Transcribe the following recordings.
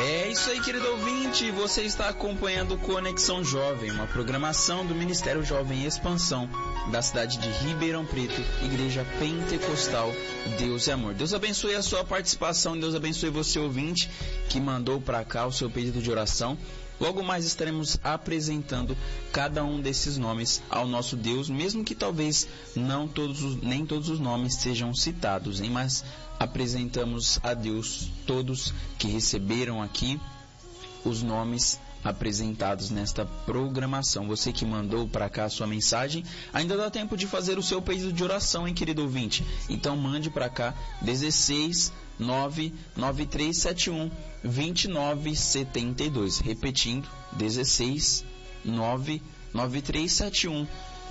É isso aí, querido ouvinte, você está acompanhando Conexão Jovem, uma programação do Ministério Jovem Expansão, da cidade de Ribeirão Preto, Igreja Pentecostal Deus e Amor. Deus abençoe a sua participação, Deus abençoe você, ouvinte, que mandou para cá o seu pedido de oração. Logo mais estaremos apresentando cada um desses nomes ao nosso Deus, mesmo que talvez nem todos os nomes sejam citados, hein? Mas apresentamos a Deus todos que receberam aqui os nomes apresentados nesta programação. Você que mandou para cá a sua mensagem, ainda dá tempo de fazer o seu pedido de oração, hein, querido ouvinte? Então mande para cá 16 99371 2972. Repetindo, 16 99371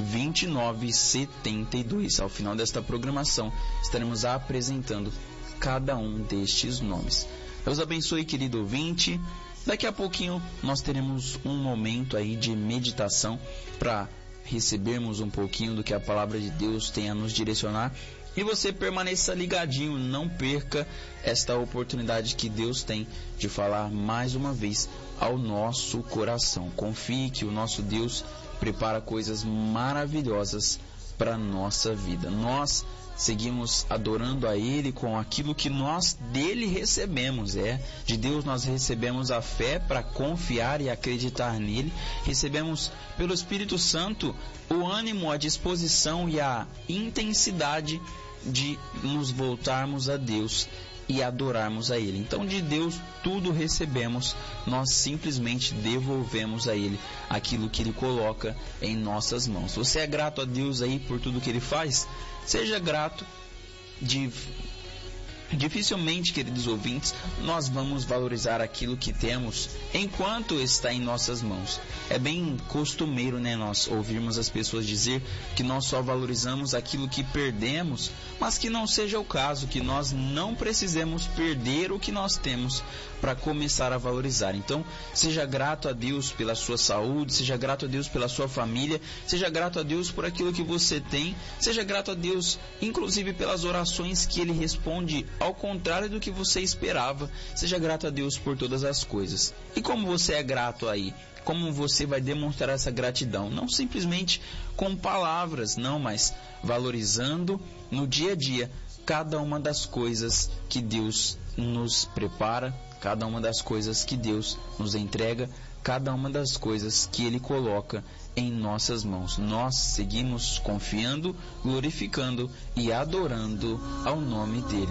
2972. Ao final desta programação, estaremos apresentando cada um destes nomes. Deus abençoe, querido ouvinte. Daqui a pouquinho nós teremos um momento aí de meditação para recebermos um pouquinho do que a palavra de Deus tem a nos direcionar. E você permaneça ligadinho, não perca esta oportunidade que Deus tem de falar mais uma vez ao nosso coração. Confie que o nosso Deus prepara coisas maravilhosas para a nossa vida. Nós seguimos adorando a Ele com aquilo que nós dele recebemos. De Deus nós recebemos a fé para confiar e acreditar nele. Recebemos pelo Espírito Santo o ânimo, a disposição e a intensidade de nos voltarmos a Deus e adorarmos a Ele. Então de Deus tudo recebemos, nós simplesmente devolvemos a Ele aquilo que Ele coloca em nossas mãos. Você é grato a Deus aí por tudo que Ele faz? Seja grato. Dificilmente, queridos ouvintes, nós vamos valorizar aquilo que temos enquanto está em nossas mãos. É bem costumeiro, nós ouvirmos as pessoas dizer que nós só valorizamos aquilo que perdemos, mas que não seja o caso, que nós não precisemos perder o que nós temos para começar a valorizar. Então, seja grato a Deus pela sua saúde, seja grato a Deus pela sua família, seja grato a Deus por aquilo que você tem, seja grato a Deus, inclusive pelas orações que Ele responde ao contrário do que você esperava. Seja grato a Deus por todas as coisas. E como você é grato aí? Como você vai demonstrar essa gratidão? Não simplesmente com palavras, não, mas valorizando no dia a dia cada uma das coisas que Deus nos prepara, cada uma das coisas que Deus nos entrega, cada uma das coisas que Ele coloca em nossas mãos. Nós seguimos confiando, glorificando e adorando ao nome dEle.